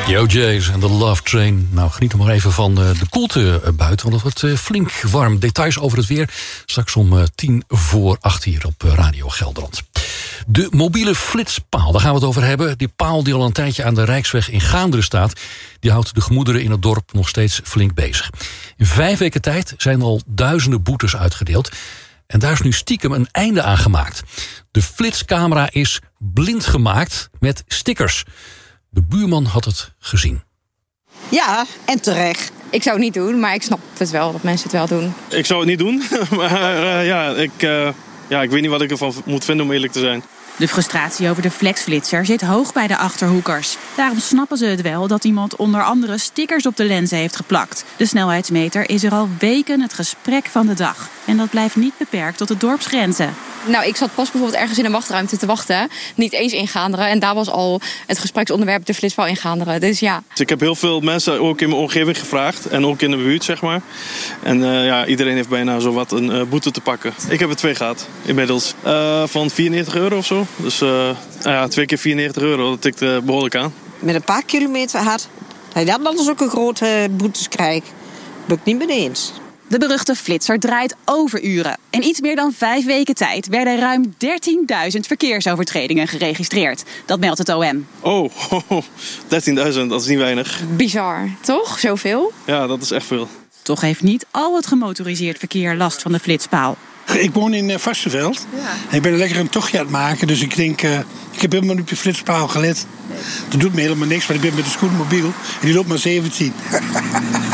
The OJ's en de Love Train. Nou, geniet er maar even van de koelte buiten, want het wordt flink warm. Details over het weer straks om 7:50 hier op Radio Gelderland. De mobiele flitspaal, daar gaan we het over hebben. Die paal die al een tijdje aan de Rijksweg in Gaanderen staat, die houdt de gemoederen in het dorp nog steeds flink bezig. In 5 weken tijd zijn al duizenden boetes uitgedeeld. En daar is nu stiekem een einde aan gemaakt. De flitscamera is blind gemaakt met stickers. De buurman had het gezien. Ja, en terecht. Ik zou het niet doen, maar ik snap het wel dat mensen het wel doen. Ik zou het niet doen, maar ik weet niet wat ik ervan moet vinden om eerlijk te zijn. De frustratie over de flexflitser zit hoog bij de Achterhoekers. Daarom snappen ze het wel dat iemand onder andere stickers op de lenzen heeft geplakt. De snelheidsmeter is er al weken het gesprek van de dag. En dat blijft niet beperkt tot de dorpsgrenzen. Nou, ik zat pas bijvoorbeeld ergens in een wachtruimte te wachten. Niet eens in Gaanderen. En daar was al het gespreksonderwerp de flitspaal in Gaanderen. Dus ja. Ik heb heel veel mensen ook in mijn omgeving gevraagd. En ook in de buurt, zeg maar. En iedereen heeft bijna zowat een boete te pakken. Ik heb er 2 gehad, inmiddels. Van €94 of zo. Dus 2 keer €94, dat tikt behoorlijk aan. Met een paar kilometer hard. Hij dan dus ook een grote boetes krijgt. Ben ik niet mee eens. De beruchte flitser draait overuren. In iets meer dan 5 weken tijd werden ruim 13.000 verkeersovertredingen geregistreerd. Dat meldt het OM. Oh, 13.000, dat is niet weinig. Bizar, toch? Zoveel? Ja, dat is echt veel. Toch heeft niet al het gemotoriseerd verkeer last van de flitspaal. Ik woon in Vastenveld. Ja. Ik ben lekker een tochtje aan het maken. Dus ik denk, ik heb helemaal niet op de flitspaal gelet. Nee. Dat doet me helemaal niks, want ik ben met een scootmobiel. En die loopt maar 17.